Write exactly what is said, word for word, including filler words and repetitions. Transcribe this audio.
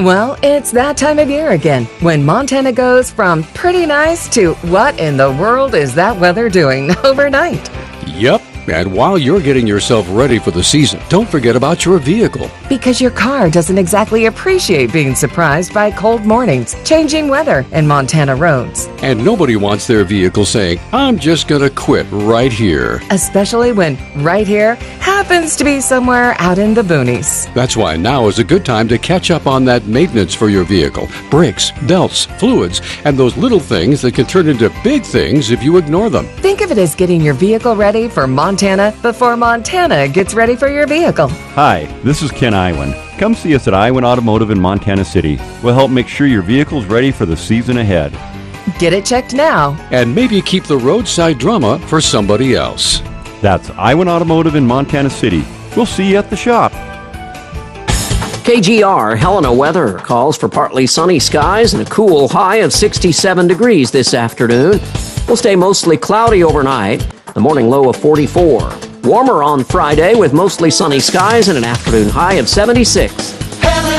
Well, it's that time of year again, when Montana goes from pretty nice to what in the world is that weather doing overnight? Yep. And while you're getting yourself ready for the season, don't forget about your vehicle. Because your car doesn't exactly appreciate being surprised by cold mornings, changing weather, and Montana roads. And nobody wants their vehicle saying, I'm just going to quit right here. Especially when right here happens to be somewhere out in the boonies. That's why now is a good time to catch up on that maintenance for your vehicle. Brakes, belts, fluids, and those little things that can turn into big things if you ignore them. Think of it as getting your vehicle ready for Montana before Montana gets ready for your vehicle. Hi, this is Ken Iwan. Come see us at Iwan Automotive in Montana City. We'll help make sure your vehicle's ready for the season ahead. Get it checked now. And maybe keep the roadside drama for somebody else. That's Iwan Automotive in Montana City. We'll see you at the shop. K G R Helena weather calls for partly sunny skies and a cool high of sixty-seven degrees this afternoon. Will stay mostly cloudy overnight. The morning low of forty-four. Warmer on Friday with mostly sunny skies and an afternoon high of seventy-six.